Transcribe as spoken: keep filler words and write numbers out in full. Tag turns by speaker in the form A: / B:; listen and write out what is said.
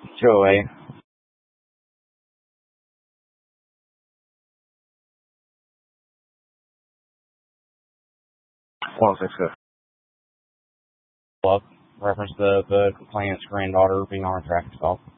A: two oh eight. one six two. Well, reference the, the complainant's granddaughter being on a traffic stop.